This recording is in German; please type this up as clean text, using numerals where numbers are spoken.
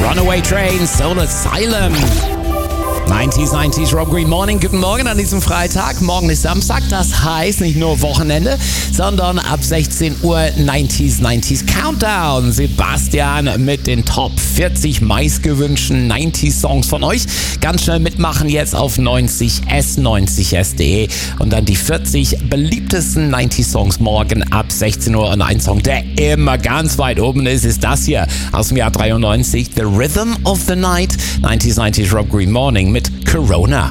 Runaway Train, Soul Asylum. 90s Rob Green Morning. Guten Morgen an diesem Freitag. Morgen ist Samstag, das heißt nicht nur Wochenende, sondern ab 16 Uhr 90s Countdown. Sebastian mit den Top 40 meistgewünschten 90s Songs von euch. Ganz schnell mitmachen jetzt auf 90s.de und dann die 40 beliebtesten 90s Songs morgen ab 16 Uhr. Und ein Song, der immer ganz weit oben ist das hier aus dem Jahr 93. The Rhythm of the Night. 90s Rob Green Morning mit Corona.